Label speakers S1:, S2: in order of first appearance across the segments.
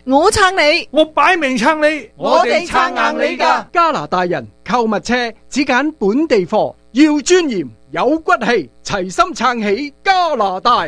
S1: 我撐你，
S2: 我擺明撐你，
S1: 我哋撐硬你㗎。
S3: 加拿大人購物車只揀本地貨，要尊嚴有骨氣，齊心撐起加拿大。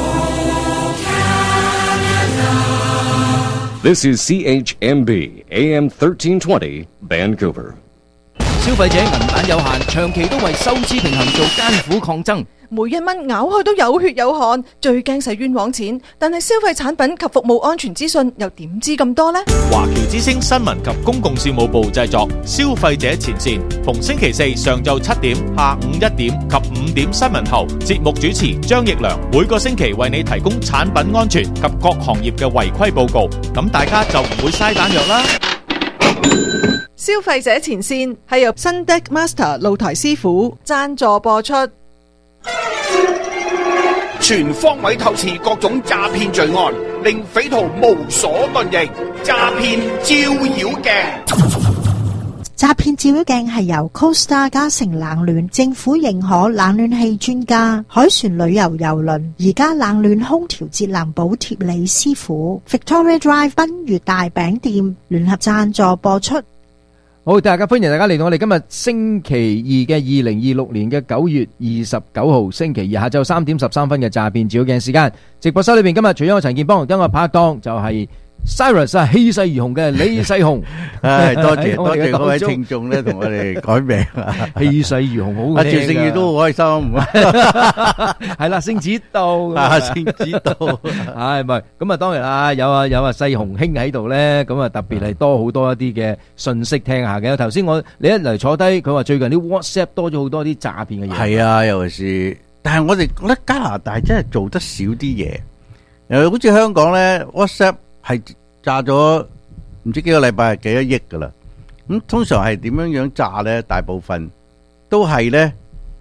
S4: This is CHMB AM 1320 Vancouver。
S5: 消費者銀彈有限，長期都為收支平衡做艱苦抗爭。
S1: 每一蚊咬開都有血有汗，最驚使冤枉錢。但係消費產品及服務安全資訊又點知咁多呢？
S6: 華僑之聲新聞及公共事務部製作，消費者前線，逢星期四上晝7點、下午1點及5點新聞後，節目主持張奕良每個星期為你提供產品安全及各行業嘅違規報告，咁大家就唔會嘥彈藥啦。
S1: 消費者前線係由新 Deck Master 露台師傅贊助播出。
S7: 全方位透視各種詐騙罪案，令匪徒無所遁形。詐騙照妖鏡，
S8: 詐騙照妖鏡係由 Costa 嘉誠冷暖政府認可冷暖氣專家海船旅遊郵輪而家冷暖空調節能補貼李師傅 Victoria Drive 賓悅大餅店聯合贊助播出。
S9: 好，大家歡迎大家嚟到我哋今日星期二嘅2026年嘅9月29號星期二下晝3點13分嘅詐騙照妖鏡時間。直播室裏邊今日除咗我陳健邦，今日拍檔就係 Cyrus 啊，氣勢如虹嘅李世雄。
S10: 唉，多謝各位聽眾咧，同我哋改名啊，
S9: 氣勢如虹好
S10: 阿趙勝宇都好開心。
S9: 係啦，星子道
S10: 啊，星子道，
S9: 係唔係？咁啊，當然啦，有啊世雄兄喺度咧，咁啊特別係多好多一啲嘅信息聽下嘅。頭先你一嚟坐低，佢話最近啲 WhatsApp 多咗好多啲詐騙嘅嘢。
S10: 係啊，尤其是，但係我哋覺得加拿大真係做得少啲嘢，又好似香港咧 WhatsApp。係炸咗唔知幾個禮拜係幾多億噶啦，咁通常係點樣樣炸咧？大部分都係咧，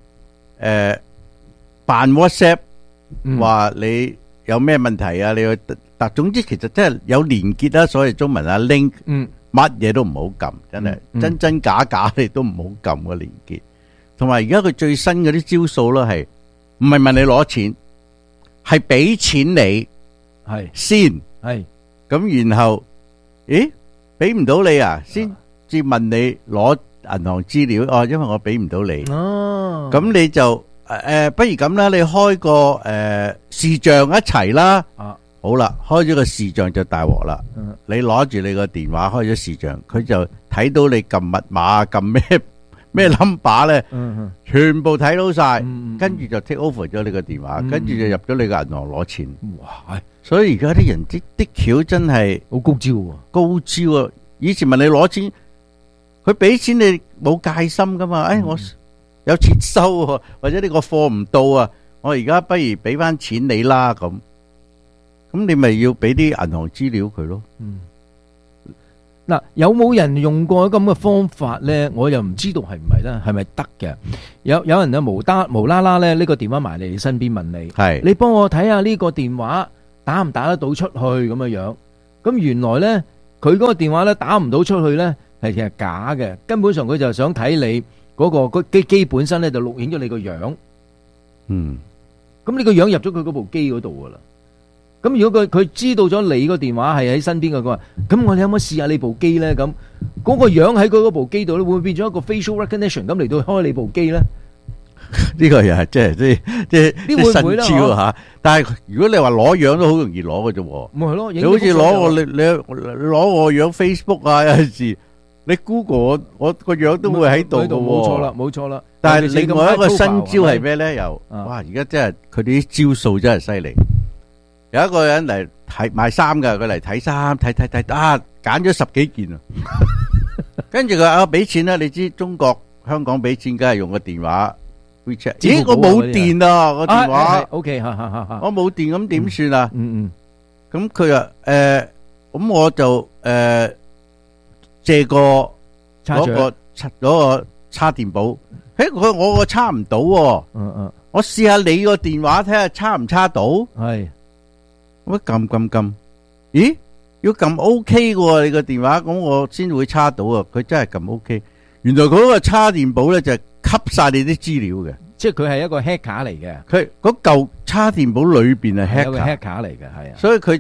S10: 扮 WhatsApp 話你有咩問題啊？你去但總之其實真係有連結啦，所謂中文啊 link，乜嘢都唔好撳，真係真真假假你都唔好撳個連結。同埋而家佢最新嗰啲招數啦，係唔係問你攞錢，係俾錢你係先係。咁然後，咦？俾唔到你啊？先至問你攞銀行資料哦，因為我俾唔到你。哦，咁你就不如咁啦，你開個視像一齊啦。啊，好啦，開咗個視像就大鑊啦。你攞住你個電話開咗視像，佢就睇到你撳密碼、撳咩 number 咧，全部睇到晒，跟住就 take over 咗你個電話，跟住就入咗你個銀行攞錢。哇！所以而家啲人啲橋真係好高招喎，高招啊！以前問你攞錢，佢俾錢你冇戒心噶嘛？我有錢收啊，或者呢個貨唔到啊，我而家不如俾翻錢你啦咁。咁你咪要俾啲銀行資料佢咯。
S9: 嗱，有冇人用過咁嘅方法咧？我又唔知道係唔係咧，係咪得嘅？有人咧無啦啦咧，呢個電話埋嚟你身邊問你，係你幫我睇下呢個電話打唔打得到出去咁嘅樣？咁原來咧，佢嗰個電話咧打唔到出去咧，係其實假嘅，根本上佢就想睇你嗰個機本身咧就錄影咗你個樣。嗯，咁你個樣入咗佢嗰部機嗰度噶啦。咁如果佢知道咗你個電話係喺身邊嘅，佢話咁我哋可唔可以試下你部機咧？咁嗰個樣喺佢嗰部機度咧，會唔會變咗一個 facial recognition 咁嚟到開你部機咧？
S10: 呢個又係即係新招吓。但係如果你話攞樣都好容易攞嘅啫。咪係咯，你好似攞我樣 Facebook 啊，有陣時你 Google 我個樣都會喺度嘅。
S9: 冇錯啦，冇錯啦。
S10: 但係另外一個新招係咩咧？又哇！而家真係佢哋啲招數真係犀利。有一個人嚟睇買衫噶，佢嚟睇衫，睇啊，揀咗10幾件啊，跟住佢話俾錢啦，你知中國香港俾錢，梗係用個電話 WeChat。咦，我冇電啊個電話，OK， 我冇電咁點算啊？咁佢話咁我就借個嗰個插電寶，我個插唔到，我試下你個電話睇下插唔插到，係。我撳，咦？要撳 OK 嘅你個電話，咁我先會插到啊！佢真係撳 OK，原來嗰個插電寶咧就係吸晒你啲資料嘅，
S9: 即係佢係一個 hacker 嚟嘅。
S10: 佢嗰嚿插電寶裏邊係 hacker
S9: 嚟嘅，係啊。
S10: 所以佢就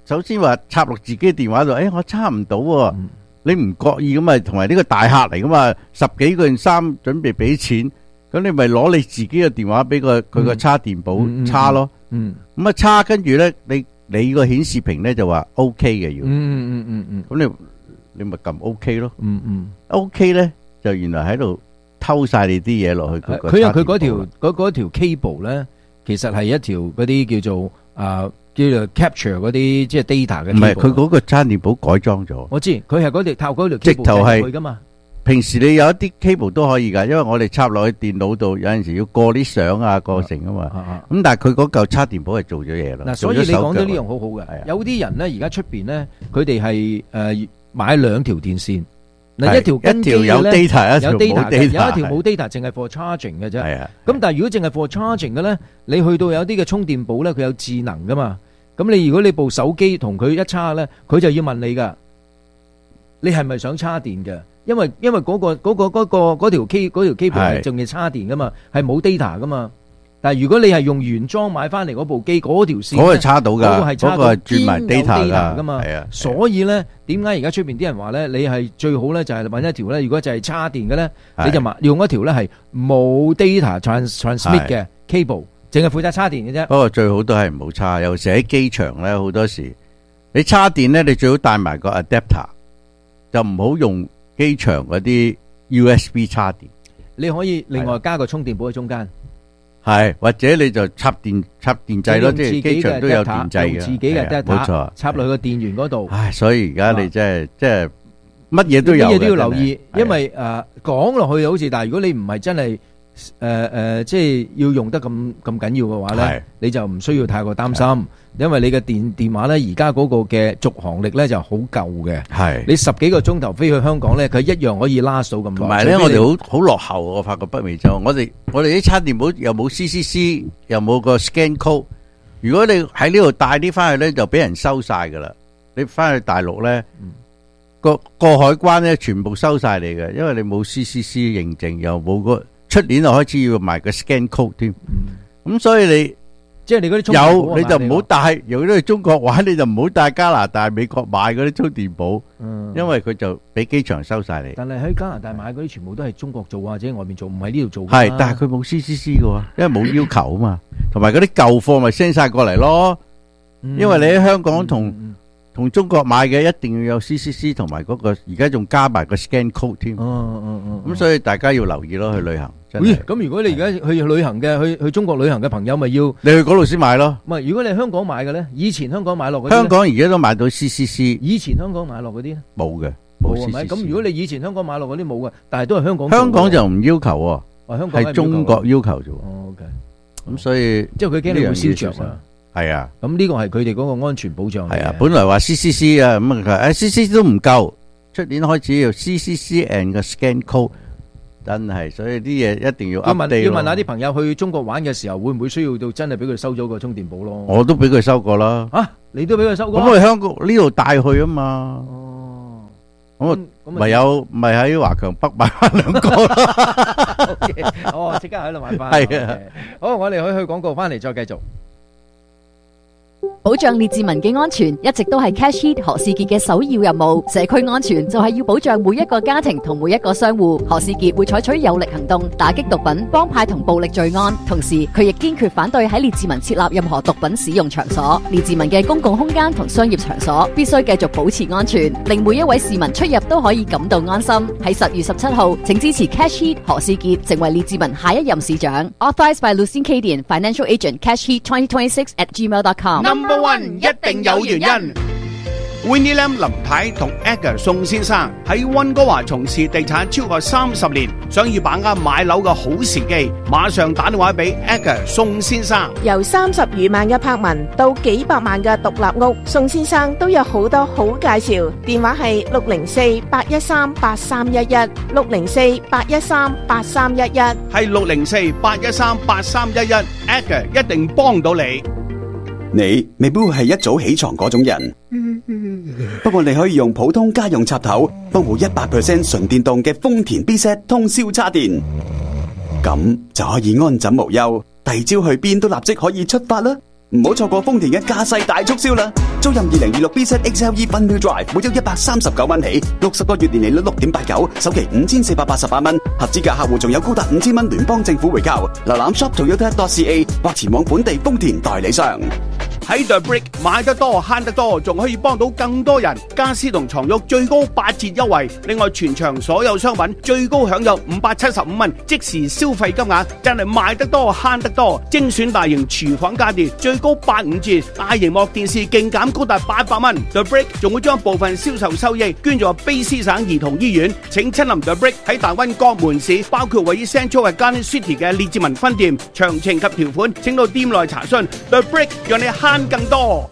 S10: 首先話插落自己電話度，我插唔到喎，你唔覺意咁啊，同埋呢個大客嚟噶嘛，10幾件衫準備俾錢，咁你咪攞你自己嘅電話俾佢個叉電寶叉咯，咁啊叉，跟住咧你個顯示屏咧就話 OK 嘅要，咁你咪撳 OK 咯，OK 咧就原來喺度偷晒你啲嘢落去佢個。
S9: 佢有佢嗰條 cable 咧，其實係一條嗰啲叫做 capture 嗰啲即係 data 嘅。唔係，
S10: 佢嗰個叉電寶改裝咗。
S9: 我知，佢係嗰條靠嗰條 cable
S10: 直頭係
S9: 去噶嘛。
S10: 平時你有一啲 cable 都可以㗎，因為我哋插落去電腦度，有陣時要過啲相啊過程啊嘛。咁但係佢嗰嚿叉電寶係做咗嘢咯。
S9: 嗱，所以你講咗呢樣好好嘅。有啲人咧，而家出邊咧，佢哋係買2條電線。嗱，一條
S10: 有 data， 一條冇 data，
S9: 有一條冇 data， 淨係 for charging 嘅啫。係啊。咁但係如果淨係 for charging 嘅咧，你去到有啲嘅充電寶咧，佢有智能噶嘛。咁如果你部手機同佢一叉咧，佢就要問你噶，你係咪想叉電嘅？因為嗰條 cable 係仲要叉電噶嘛，係冇 data 噶嘛。但係如果你係用原裝買翻嚟嗰部機嗰條線，
S10: 嗰個係叉到㗎，
S9: 嗰個係
S10: 轉埋 data
S9: 㗎嘛。
S10: 係啊，
S9: 所以咧，點解而家出邊啲人話咧，你係最好咧就係揾一條咧，如果就係叉電嘅咧，你就用一條咧係冇 data transmit 嘅 cable，淨係負責叉電嘅啫。
S10: 不過最好都係唔好叉，尤其喺機場咧，好多時你叉電咧，你最好帶埋個 adapter， 就唔好用機場嗰啲 USB 叉電。
S9: 你可以另外加個充電寶喺中間。
S10: 係，或者你就插電掣咯，即係機場都有電掣嘅，
S9: 自己嘅 data，冇錯，插落去個電源嗰度。
S10: 唉，所以而家你真係乜嘢都有，
S9: 乜嘢都要留意，因為講落去好似，但係如果你唔係真係即係要用得咁緊要嘅話咧，你就唔需要太過擔心，因為你嘅電話咧而家嗰個嘅續航力咧就好夠嘅。係你10幾個鐘頭飛去香港咧，佢一樣可以拉到咁耐。
S10: 同埋咧，我哋好落後，我發覺北美洲，我哋啲叉電寶又冇 CCC， 又冇個 scan code。如果你喺呢度帶啲翻去咧，就俾人收晒噶啦。你翻去大陸咧，過海關咧，全部收晒你嘅，因為你冇 CCC 認證，又冇個出年就開始要埋個 scan code 添。咁所以你
S9: 即係你嗰啲
S10: 有你就唔好帶，如果你去中國玩，你就唔好帶加拿大、美國買嗰啲充電寶，因為佢就俾機場收晒你。
S9: 但係喺加拿大買嗰啲全部都係中國做或者外面做，唔喺呢度做。
S10: 係，但係佢冇 CCC 嘅喎，因為冇要求啊嘛。同埋嗰啲舊貨咪 send 晒過嚟咯。因為你喺香港同中國買嘅一定要有 CCC 同埋嗰個，而家仲加埋個 scan code 添。咁所以大家要留意咯，去旅行。
S9: 咁如果你而家去旅行嘅，去中國旅行嘅朋友，咪要
S10: 你去嗰度先買咯。
S9: 唔係，如果你香港買嘅咧，以前香港買落嗰啲，
S10: 香港而家都買到 CCC。
S9: 以前香港買落嗰啲咧，
S10: 冇嘅，冇 CCC。
S9: 咁如果你以前香港買落嗰啲冇嘅，但係都係香港。
S10: 香港就唔要求喎，
S9: 香港
S10: 係中國要求啫。
S9: OK。
S10: 咁所以
S9: 即係佢驚你會燒着啊。
S10: 係啊。
S9: 咁呢個係佢哋嗰個安全保障。
S10: 係啊，本來話 CCC 啊，咁啊，CCC 都唔夠，出年開始要 CCC and 個 scan code。真係，所以啲嘢一定要 update。
S9: 要問下啲朋友去中國玩嘅時候，會唔會需要到真係俾佢收咗個充電寶咯？
S10: 我都俾佢收過啦。
S9: 你都俾佢收過？
S10: 咁我香港呢度帶去啊嘛。咁咪有咪喺華強北買翻2個
S9: 咯。即刻喺度買翻。
S10: 係啊。
S9: 好，我哋去廣告翻嚟再繼續。
S2: 保障列治文嘅安全一直都係 Cash Heat 何士傑嘅首要任務。社區安全就係要保障每一個家庭同每一個商戶。何士傑會採取有力行動，打擊毒品、幫派同暴力罪案。同時，佢亦堅決反對喺列治文設立任何毒品使用場所。列治文嘅公共空間同商業場所必須繼續保持安全，令每一位市民出入都可以感到安心。喺10月17號，請支持 Cash Heat 何士傑成為列治文下一任市長。Authorized by Lucien Cadian, Financial Agent, Cash Heat 2026@gmail.com。
S7: Number One 一定有原因。Winnie Lam 林太同 Edgar 宋先生喺溫哥華從事地產超過30年，想要把握買樓嘅好時機，馬上打電話俾 Edgar 宋先生。
S11: 由30餘萬嘅柏文到幾百萬嘅獨立屋，宋先生都有好多好介紹。電話係604-813-8311 604-813-8311，
S7: 係604-813-8311。Edgar 一定幫到你。
S12: 你未必會係一早起床嗰種人，不過你可以用普通家用插頭幫補100% 純電動嘅豐田 B-Set 通宵叉電，咁就可以安枕無憂，第二朝去邊都立即可以出發啦！唔好錯過豐田嘅駕駛大促銷啦！ 租賃2026 BZ XLE Fun-Wheel Drive，每周139蚊起，60個月年利率6.89%，首期5488蚊，合資格客戶仲有高達5000蚊聯邦政府回購。瀏覽 shoptoyota.ca 或前往本地豐田代理商。
S7: 喺 The Brick 買得多慳得多，仲可以幫到更多人。家私同床褥最高8折優惠，另外全場所有商品最高享有575蚊即時消費金額，真係買得多慳得多。精選大型廚房家電最高85折，大螢幕電視勁減高達800蚊。The Brick 仲會將部分銷售收益捐助卑詩省兒童醫院。請親臨 The Brick 喺大灣各門市，包括位於 Central Garden City 嘅列治文分店。詳情及條款請到店內查詢。The Brick 讓你慳更多，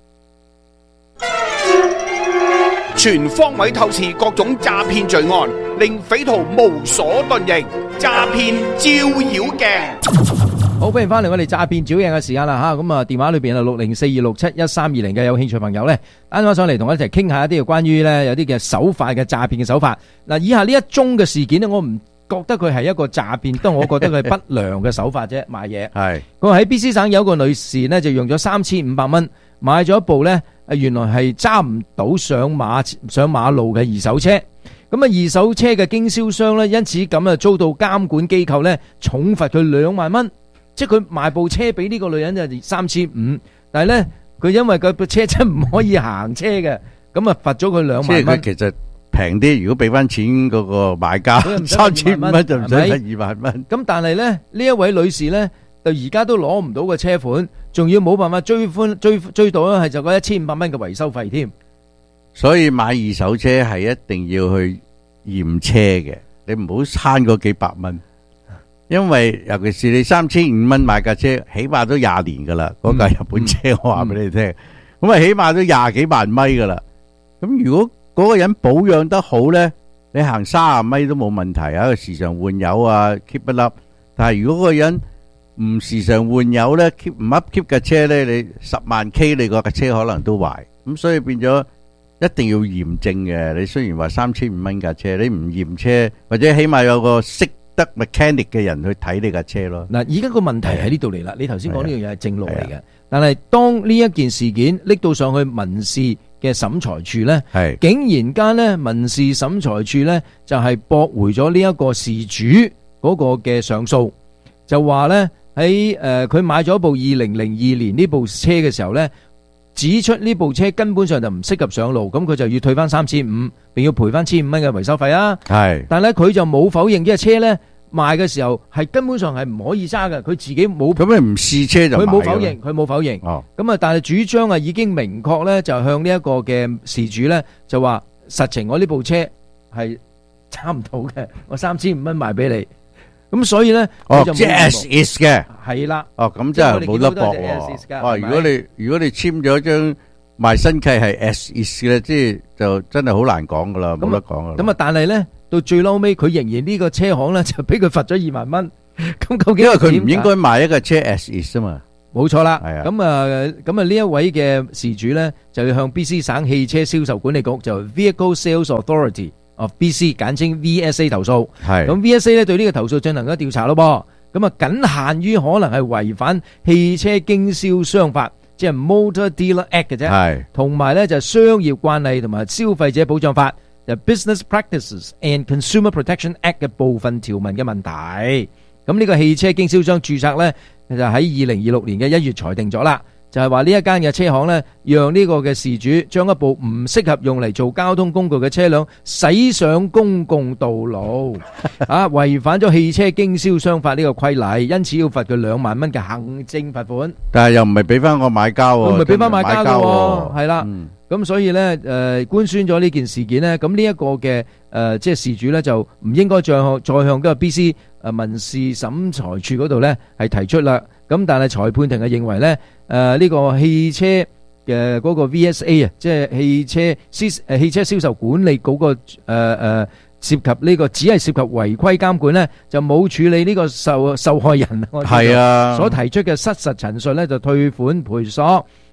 S7: 全方位透視各種詐騙罪案，令匪徒無所遁形。詐騙照妖鏡。
S9: 好，歡迎翻嚟我哋詐騙照應嘅時間啦吓，咁啊電話裏邊係60426711320嘅有興趣朋友咧，打電話上嚟同我一齊傾下一啲嘅關於咧有啲嘅手法嘅詐騙嘅手法。嗱，以下呢一宗嘅事件咧，我唔覺得佢係一個詐騙，都我覺得佢係不良嘅手法啫，賣嘢。係，咁喺 BC 省有一個女士呢，就用咗3500蚊買咗一部呢，原來係揸唔到上馬路嘅二手車。咁啊，二手車嘅經銷商呢，因此咁啊遭到監管機構呢重罰佢2萬蚊，即係佢賣部車俾呢個女人就3500，但係呢，佢因為個車真唔可以行車嘅，咁啊罰咗佢2萬蚊。
S10: 即係佢其實平啲，如果俾翻錢嗰個買家3500蚊就唔使罰2萬蚊。
S9: 咁但係咧，呢一位女士咧，就而家都攞唔到個車款，仲要冇辦法追到咧，係就嗰1500蚊嘅維修費添。
S10: 所以買二手車係一定要去驗車嘅，你唔好慳嗰幾百蚊，因為尤其是你3500蚊買架車，起碼都20年噶啦，嗰架日本車我話俾你聽，咁啊起碼都20幾萬米噶啦。咁如果嗰個人保養得好咧，你行30米都冇問題啊！佢時常換油啊 ，keep 一粒。但係如果嗰個人唔時常換油咧 ，keep 唔 up，keep 架車咧，你10萬 K 你個架車可能都壞。咁所以變咗一定要驗證嘅。你雖然話3500蚊架車，你唔驗車或者起碼有個識得 mechanic 嘅人去睇你架車咯。
S9: 嗱，而家個問題喺呢度嚟啦。你頭先講呢樣嘢係正路嚟嘅，但係當呢一件事件拎到上去民事嘅審裁處咧，竟然間咧民事審裁處咧就係駁回咗呢一個事主嗰個嘅上訴，就話咧喺佢買咗部2002年呢部車嘅時候咧，指出呢部車根本上就唔適合上路，咁佢就要退翻3500，並要賠翻1500蚊嘅維修費啊。係，但係咧佢就冇否認呢架車咧賣嘅時候係根本上係唔可以揸嘅，佢自己冇。咁
S10: 你唔試車就買嘅？
S9: 佢冇否認。哦。咁啊，但係主張啊已經明確咧，就向呢一個嘅事主咧就話實情我呢部車係揸唔到嘅，我3500蚊賣俾你。咁所以咧，
S10: 即係 as is 嘅。
S9: 係啦。
S10: 哦，咁真係冇得駁喎。哇！如果你簽咗張賣新契係 as is 嘅，即係就真係好難講噶啦，冇得講噶。
S9: 咁啊，但係咧。到最嬲尾，佢仍然呢個車行咧就俾佢罰咗2萬蚊。咁究竟
S10: 因為佢唔應該賣一個車 as is 啊嘛？
S9: 冇錯啦。係啊。咁啊呢一位嘅事主咧就要向 BC 省汽車銷售管理局就 Vehicle Sales Authority of BC 簡稱 VSA 投訴。係。咁 VSA 咧對呢個投訴進行咗調查咯噃。咁啊僅限於可能係違反汽車經銷商法，即係 Motor Dealer Act 嘅啫。係。同埋咧就商業慣例同埋消費者保障法。就 Business Practices and Consumer Protection Act 嘅部分條文嘅問題，咁呢個汽車經銷商註冊咧就喺2026年嘅1月裁定咗啦，就係話呢一間嘅車行咧，讓呢個嘅事主將一部唔適合用嚟做交通工具嘅車輛駛上公共道路，違反咗汽車經銷商法呢個規例，因此要罰佢2萬蚊嘅行政罰款。
S10: 但係又唔係俾翻個買家喎，
S9: 唔係俾翻買家嘅喎，係啦。咁所以咧，官宣咗呢件事件咧，咁呢一個嘅即係事主咧就唔應該再向嗰個 BC 民事審裁處嗰度咧係提出啦。咁但係裁判庭係認為咧，呢個汽車嘅嗰個 VSA 啊，即係汽車銷售管理嗰個涉及呢個只係涉及違規監管咧，就冇處理呢個受害人係啊所提出嘅失實陳述咧，就退款賠索。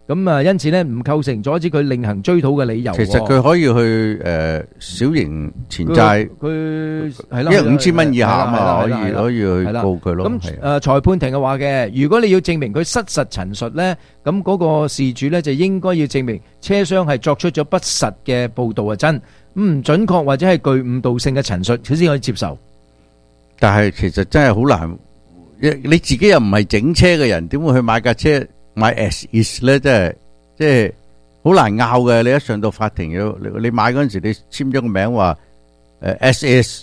S9: 咁啊，因此咧唔構成阻止佢另行追討嘅理由。
S10: 其實佢可以去小型錢債，
S9: 佢係啦，
S10: 因為5000蚊以下嘛，可以去
S9: 係啦
S10: 告佢咯。
S9: 咁裁判庭嘅話嘅，如果你要證明佢失實陳述咧，咁嗰個事主咧就應該要證明車廂係作出咗不實嘅報導係真，唔準確或者係具誤導性嘅陳述，佢先可以接受。
S10: 但係其實真係好難，你自己又唔係整車嘅人，點會去買架車買 as is 咧？即係好難拗嘅。你一上到法庭，你買嗰陣時，你簽咗個名話as is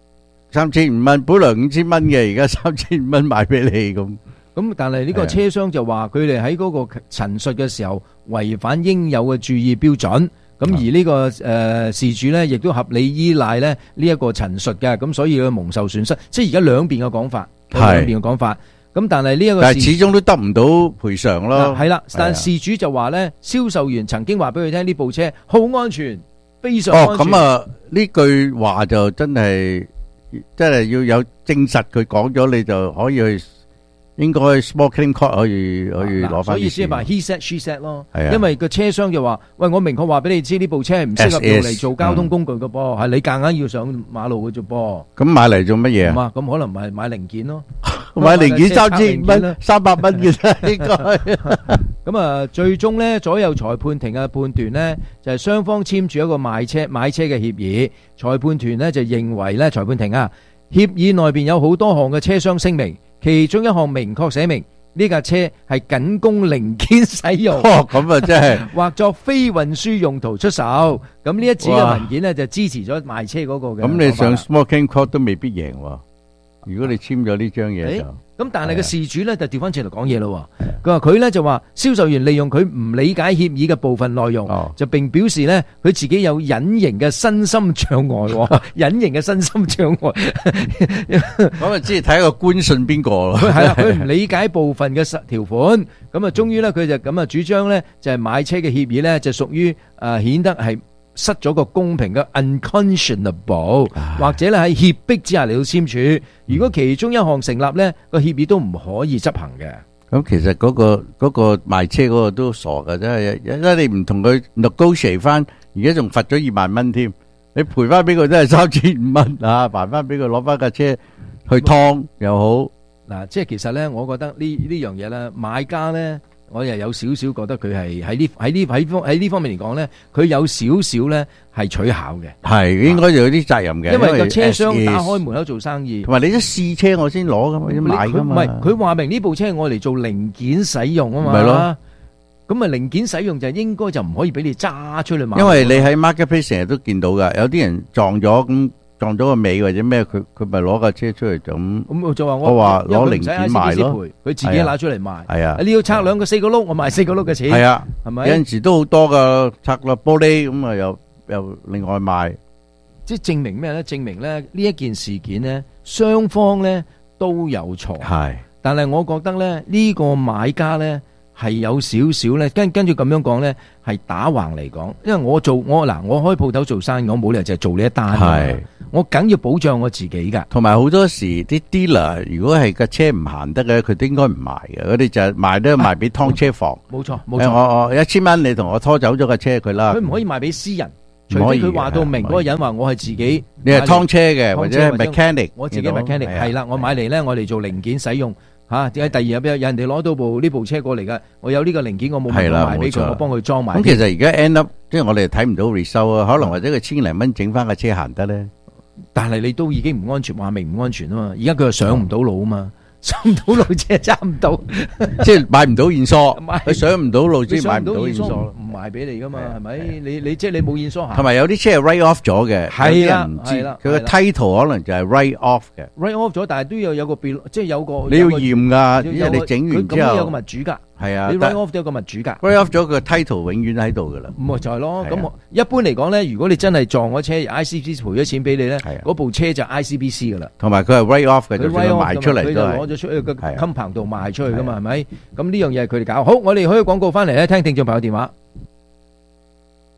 S10: 3500蚊，本來5000蚊嘅，而家3500蚊賣俾你咁。
S9: 咁但係呢個車廂就話佢哋喺嗰個陳述嘅時候違反應有嘅注意標準。咁而呢個事主咧，亦都合理依賴咧呢一個陳述嘅，咁所以佢蒙受損失。即係而家兩邊嘅講法，咁但係呢一個，
S10: 但係始終都得唔到賠償咯。
S9: 係啦，但事主就話咧，銷售員曾經話俾佢聽呢部車好安全，非常安全。
S10: 咁啊呢句話就真係要有證實，佢講咗你就可以去。應該 small claim court 可以攞翻。
S9: 所以先話 he said she said 咯。
S10: 係啊，
S9: 因為個車廂就話，喂，我明確話俾你知呢部車係唔適合用嚟做交通工具嘅噃，係你夾硬要上馬路嘅啫噃。
S10: 咁買嚟做乜嘢啊？
S9: 咁可能買零件咯。
S10: 買零件3500蚊，300蚊嘅啫，應該。
S9: 咁啊，最終咧，左右裁判庭嘅判斷咧，就係雙方簽署一個買車嘅協議。裁判團咧就認為咧，裁判庭啊，協議內邊有好多項嘅車廂聲明。其中一項明確寫明呢架車係僅供零件使用，
S10: 咁啊真係
S9: 或作非運輸用途出售。咁呢一紙嘅文件咧就支持咗賣車嗰個嘅。
S10: 咁你上 small claim court 都未必贏喎。如果你簽咗呢張嘢就。
S9: 咁但係個事主咧就調翻轉嚟講嘢咯。佢話佢咧就話銷售員利用佢唔理解協議嘅部分內容，就並表示咧佢自己有隱形嘅身心障礙，隱形嘅身心障礙。
S10: 咁啊，即係睇個官信邊個咯。
S9: 係啦，佢唔理解部分嘅條款，咁啊，終於咧佢就咁啊主張咧就係買車嘅協議咧就屬於顯得係失咗個公平嘅 unconscionable， 或者咧喺脅迫之下嚟到簽署。如果其中一項成立咧，個協議都唔可以執行嘅。
S10: 咁其實嗰個賣車嗰個都傻㗎，真係，因為你唔同佢 negotiate 翻，而家仲罰咗2萬蚊添，你賠翻俾佢都係3500蚊啊，賠翻俾佢攞翻架車去劏又好。
S9: 嗱，即係其實咧，我覺得呢樣嘢咧，買家咧。我又有少少覺得佢係喺呢方面嚟講咧，佢有少少咧係取巧嘅，
S10: 係應該有啲責任嘅。
S9: 因為個車廂打開門口做生意，
S10: 同埋你都試車我先攞噶嘛，要買噶嘛。
S9: 唔係佢話明呢部車係我嚟做零件使用啊嘛。
S10: 咪咯，
S9: 咁啊零件使用就應該就唔可以俾你揸出去賣。
S10: 因為你喺 marketplace 成日都見到噶，有啲人撞咗咁。撞咗個尾或者咩，佢咪攞架車出嚟就咁。咁
S9: 我就話
S10: 我話攞零件賣咯，
S9: 佢自己拿出嚟賣。
S10: 係啊，
S9: 你要拆4個轆，我賣4個轆嘅錢。
S10: 係啊，
S9: 係咪？
S10: 有陣時都好多噶，拆落玻璃咁啊，又另外賣。
S9: 即係證明咩咧？證明咧呢一件事件咧，雙方咧都有錯。係，但係我覺得咧呢個買家咧。係有少少咧，跟住咁樣講咧，係打橫嚟講，因為我開鋪頭做生意，我冇理由就係做呢一單。係，我梗要保障我自己噶。
S10: 同埋好多時啲 dealer 如果係架車唔行得嘅，佢都應該唔賣嘅。佢哋就係賣俾劏車房。
S9: 冇錯，冇錯。
S10: 我1000蚊，你同我拖走咗架車佢啦。
S9: 佢唔可以賣俾私人，除非佢話到明嗰個人話我係自己。
S10: 你係劏車嘅，或者係 mechanic。
S9: 我自己 mechanic 係啦，我買嚟咧，我哋做零件使用。吓，點解第二日有人哋攞到呢部車過嚟噶？我有呢個零件，我冇問題賣俾佢，我幫佢裝埋。
S10: 咁其實而家 end up，即係我哋睇唔到 result 啊，可能或者佢千零蚊整翻架車行得咧。
S9: 但係你都已經唔安全，話明唔安全啊嘛。而家佢又上唔到路啊嘛，上唔到路即係揸唔到，
S10: 即係買唔到現梳，佢上唔到路即係買唔到現梳，
S9: 唔賣俾你噶嘛，係咪？你即係你冇現梳行。
S10: 同埋有啲車係 write off 咗嘅，
S9: 係啦，
S10: 唔知佢個 title 可能就係 write off 嘅。
S9: write off 咗，但係都有個變，即係有個
S10: 你要驗噶，因為你整完之後
S9: 有個物主噶。
S10: 係啊，
S9: 你 write off 都有個物主噶。
S10: write off 咗個 title 永遠喺度噶啦。
S9: 咁就係咯。咁一般嚟講咧，如果你真係撞咗車 ，ICBC 賠咗錢俾你咧，嗰部車就 ICBC 噶啦。
S10: 同埋佢係 write off 嘅，就算賣出嚟都係
S9: 攞咗出去個襟棚度賣出去噶嘛，係咪？咁呢樣嘢係佢哋搞。好，我哋可以廣告翻嚟咧，聽聽眾朋友電話。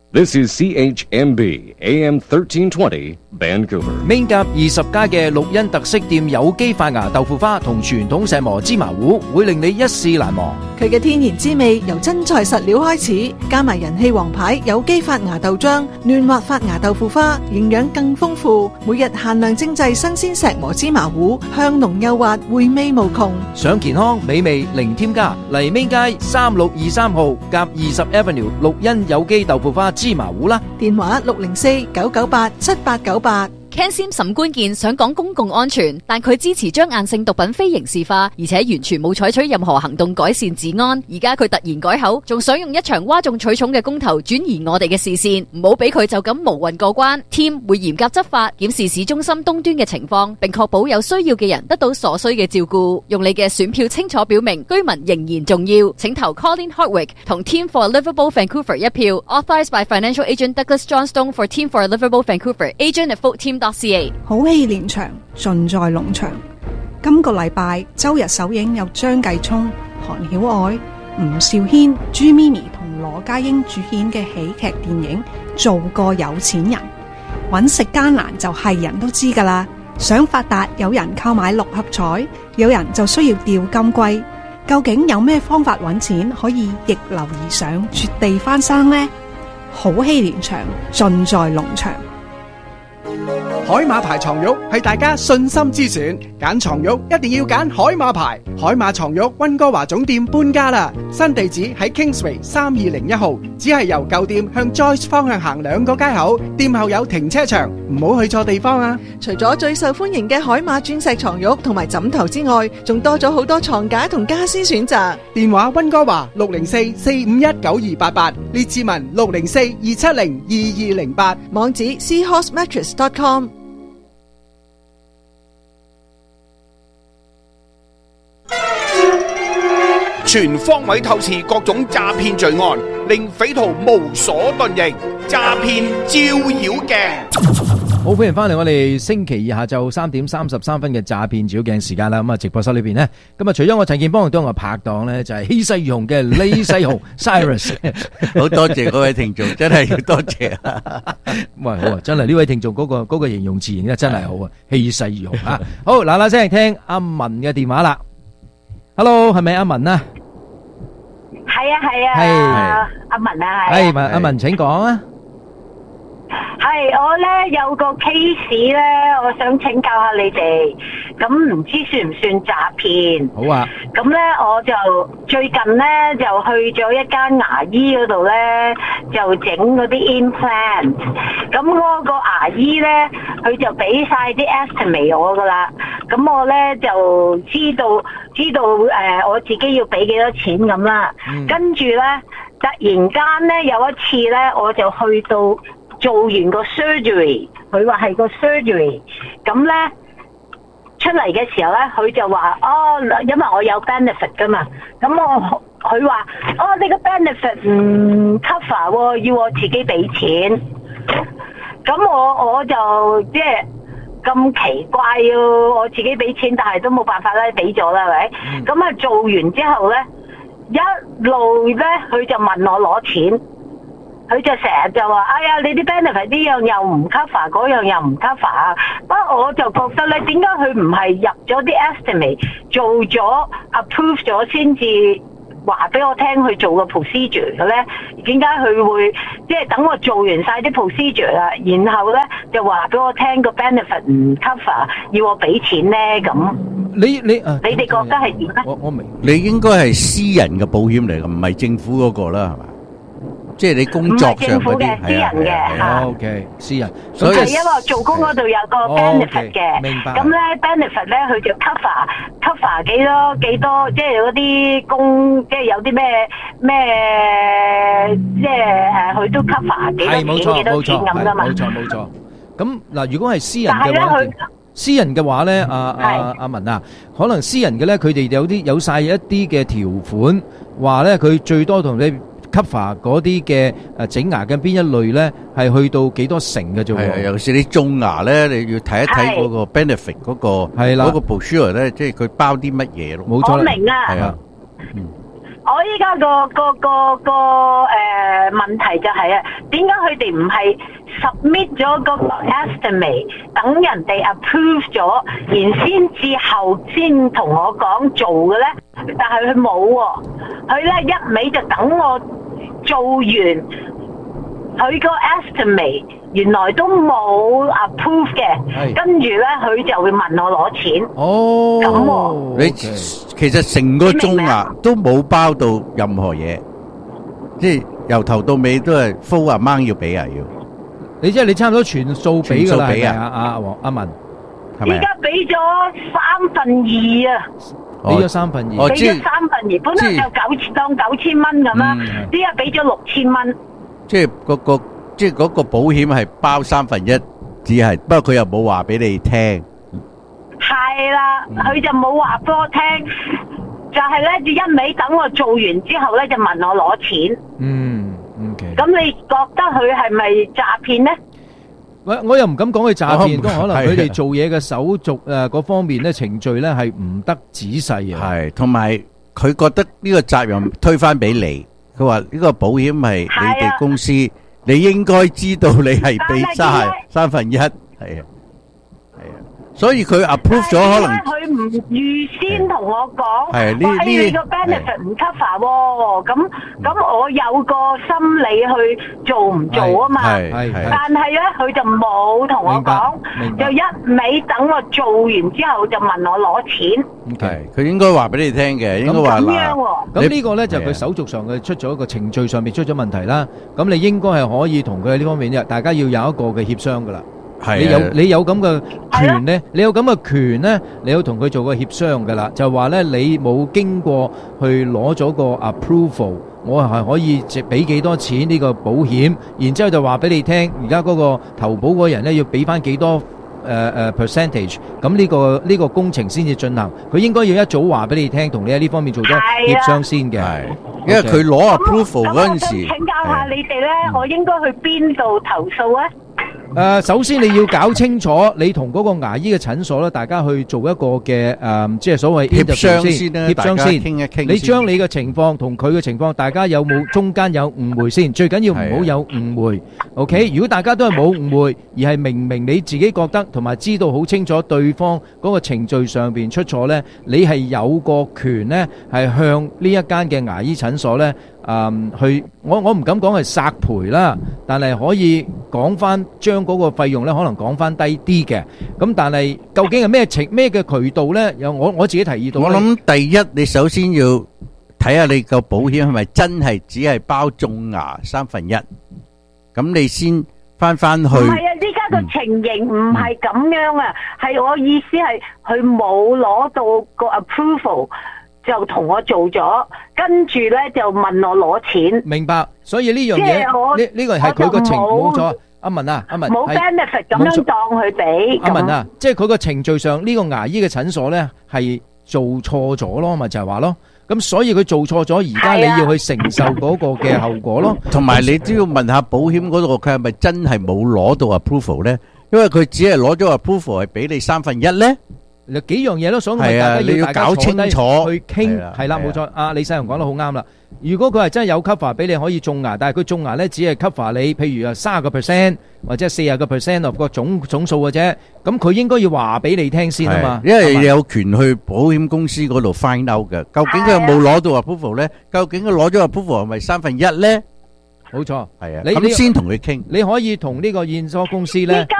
S4: This is CHMB AM 1320 Vancouver.
S9: Main 甲20家嘅綠茵特色店有機發芽豆腐花同傳統石磨芝麻糊，會令你一試難忘。
S1: 佢嘅天然滋味由真材實料開始，加埋人氣王牌有機發芽豆漿、嫩滑發芽豆腐花，營養更豐富。每日限量精製新鮮石磨芝麻糊，香濃幼滑，回味無窮。
S9: 想健康美味零添加，嚟 Main 街3623號甲20 Avenue 綠茵有機豆腐花芝麻糊啦，
S1: 電話604-998-7898。
S2: Ken Sim 沈官健想講公共安全，但佢支持將硬性毒品非刑事化，而且完全冇採取任何行動改善治安。而家佢突然改口，仲想用一場嘩眾取寵嘅公投轉移我哋嘅視線，唔好俾佢就咁無運過關。Team 會嚴格執法，檢視市中心東端嘅情況，並確保有需要嘅人得到所需嘅照顧。用你嘅選票清楚表明居民仍然重要，請投 Colin Hardwick 同 Team for Livable Vancouver 一票。Authorized by Financial Agent Douglas Johnstone for Team for Livable Vancouver. Agent at VoteTeam.ca。
S13: 好戲連場，盡在農場。今個禮拜周日首映有張繼聰、韓曉愛、吳兆軒、朱咪咪同羅家英主演嘅喜劇電影《做個有錢人》。揾食艱難就係人都知㗎啦，想發達有人購買六合彩，有人就需要釣金龜。究竟有咩方法揾錢可以逆流而上，絕地翻生呢？好戲連場，盡在農場。
S3: 海馬牌床褥係大家信心之選，揀床褥一定要揀海馬牌。海馬床褥溫哥華總店搬家啦，新地址喺 Kingsway 3201號，只係由舊店向 Joyce 方向行2個街口，店後有停車場，唔好去錯地方啊！
S1: 除咗最受歡迎嘅海馬鑽石床褥同埋枕頭之外，仲多咗好多床架同家私選擇。
S3: 電話溫哥華604-451-9288，列治文604-270-2208，
S1: 網址 seahorsemattress.com。
S7: 全方位透視各種詐騙罪案，令匪徒無所遁形。詐騙照妖鏡，
S9: 好歡迎翻嚟我哋星期二下晝3點33分嘅詐騙照妖鏡時間啦。咁啊，直播室裏邊呢，咁啊，除咗我陳健邦，都有我拍檔呢，就係氣勢如虹嘅李世雄 Cyrus。
S10: 好多謝嗰位聽眾，真係要多謝。
S9: 喂，好啊，真係呢位聽眾嗰個形容詞咧真係好啊，氣勢如虹啊。好，嗱嗱聲聽阿文嘅電話啦。Hello， 係咪阿文啊？
S14: 係啊，阿文啊，
S9: 係阿文，請講啊。
S14: 係我咧有個 case 咧，我想請教下你哋，咁唔知算唔算詐騙？
S9: 好啊。
S14: 咁咧我就最近咧就去咗一間牙醫嗰度咧，就整嗰啲 implant。咁嗰個牙醫咧，佢就俾晒啲 estimate 我噶啦。咁我咧就知道我自己要俾幾多錢咁啦。跟住咧，突然間咧有一次咧，我就去到做完個 surgery， 佢話係個 surgery， 咁咧出嚟嘅時候咧，佢就話因為我有 benefit 噶嘛，咁佢話你個 benefit 唔 cover 喎，要我自己俾錢，咁我就即係咁奇怪我自己俾錢，但係都冇辦法啦，俾咗啦，係咪？咁啊做完之後咧，一路咧佢就問我攞錢。佢就成日就話：哎呀，你啲 benefit 呢樣又唔 cover， 嗰樣又唔 cover 啊！不過我就覺得咧，點解佢唔係入咗啲 estimate， 做咗 approve 咗先至話俾我聽去做個 procedure 嘅咧？點解佢會即係等我做完晒啲 procedure 啦，然後咧就話俾我聽個 benefit 唔 cover， 要我俾錢咧咁？你哋覺得係點咧？
S10: 我明，你應該係私人嘅保險嚟嘅，唔係政府嗰個啦，係嘛？即係你工作上嗰啲，
S14: 私人嘅
S9: ，OK， 私人，
S14: 所以係因為做工嗰度有個 benefit 嘅，
S9: 明白。
S14: 咁咧 benefit 咧佢就 cover 幾多，即係嗰啲工，即係有啲咩，即係佢都 cover 幾多錢咁噶嘛。
S9: 冇錯。咁嗱，如果係私人嘅話咧，阿文啊，可能私人嘅咧，佢哋有晒一啲嘅條款，話咧佢最多同你cover 嗰啲嘅整牙嘅邊一類咧，係去到幾多成嘅啫喎？
S10: 尤其是你種牙咧，你要睇一睇嗰個 benefit 嗰個 brochure 咧，即係佢包啲乜嘢咯。
S9: 冇錯，
S14: 我明啊。
S10: 係啊。
S14: 我依家個問題就係啊，點解佢哋唔係 submit 咗嗰個 estimate， 等人哋 approve 咗，然先同我講做嘅咧？但係佢冇喎，佢咧一味就等我做完，佢個 estimate 原來都冇 approve 嘅，跟住咧佢就會問我攞錢。
S10: 哦，
S14: 咁喎，
S10: 你其實成個鐘啊都冇包到任何嘢，即係由頭到尾都係 full amount 要俾啊要。
S9: 你即係你差唔多全數俾㗎啦，
S10: 全數俾啊
S9: 係咪啊？阿文，係咪啊？
S14: 依家俾咗2/3啊！
S9: 俾咗2/3，
S14: 俾咗2/3，本來就當9000蚊咁啦，依家俾咗6000蚊。
S10: 即係嗰個保險係包1/3，只係不過佢又冇話俾你聽。
S14: 係啦，佢就冇話俾我聽，就係咧一味等我做完之後咧就問我攞錢。
S9: OK。
S14: 咁你覺得佢係咪詐騙咧？
S9: 我又唔敢講佢詐騙，都可能佢哋做嘢嘅手續嗰方面咧程序咧係唔得仔細啊。
S10: 係，同埋佢覺得呢個責任推翻俾你，佢話呢個保險係你哋公司，你應該知道你係俾1/3，係啊。所以佢 approve 咗，可能
S14: 佢唔預先同我講，
S10: 係呢
S14: 你個 benefit 唔 cover 喎，咁我有個心理去做唔做啊嘛，但係咧佢就冇同我講，就一味等我做完之後就問我攞錢。
S10: 係佢應該話俾你聽嘅，應該話嗱，
S9: 咁呢個咧就佢手續上嘅出咗一個程序上面出咗問題啦。咁你應該係可以同佢喺呢方面大家要有一個嘅協商噶啦。你有咁嘅權咧，你有咁嘅權咧，你要同佢做個協商噶啦，就話咧你冇經過去攞咗個 approval， 我係可以俾幾多錢呢個保險，然之後就話俾你聽，而家嗰個投保嗰人咧要俾翻幾多percentage， 咁呢個工程先至進行，佢應該要一早話俾你聽，同你喺呢方面做咗協商先嘅，
S10: 因為佢攞 approval 嗰陣時。
S14: 咁我想請教下你哋咧，我應該去邊度投訴咧？
S9: 首先你要搞清楚，你同嗰個牙醫嘅診所咧，大家去做一個嘅即係所謂
S10: 協商先啦，
S9: 協商先
S10: 傾一傾。
S9: 你將你嘅情況同佢嘅情況，大家有冇中間有誤會先？最緊要唔好有誤會。OK， 如果大家都係冇誤會，而係明你自己覺得同埋知道好清楚對方嗰個程序上邊出錯呢，你係有個權呢，係向呢一間嘅牙醫診所呢。去我唔敢講係索賠啦，但係可以講翻將嗰個費用咧，可能講翻低啲嘅。咁但係究竟係咩嘅渠道咧？有我自己提議到。
S10: 我諗第一，你首先要睇下你個保險係咪真係只係包種牙1/3，咁你先翻去。唔
S14: 係啊，依家個情形唔係咁樣啊，係我意思係佢冇攞到個 approval。就同我做咗，跟住咧就問我攞錢。
S9: 明白，所以呢樣嘢呢個係佢個程序冇錯。阿文
S14: 冇 benefit 咁樣當佢俾。
S9: 阿文啊，即係佢個程序上呢個牙醫嘅診所咧係做錯咗咯，咪就係話咯。咁所以佢做錯咗，而家你要去承受嗰個嘅後果咯。
S10: 同埋你都要問下保險嗰度，佢係咪真係冇攞到 approval 咧？因為佢只係攞咗 approval 係俾你1/3咧。
S9: 幾樣嘢都想問大家要大家
S10: 搞清楚
S9: 去傾，係啦，冇錯。阿李世雄講得好啱啦。如果佢係真係有 cover 俾你可以種牙，但係佢種牙咧只係 cover你，譬如30% 或者40% of 個總數嘅啫。咁佢應該要話俾你聽先啊嘛。
S10: 因為你有權去保險公司嗰度 find out 嘅，究竟佢有冇攞到 approval 咧？究竟佢攞咗 approval 係咪1/3咧？
S9: 冇錯，
S10: 係啊，咁先同佢傾。
S9: 你可以同呢個驗收公司咧。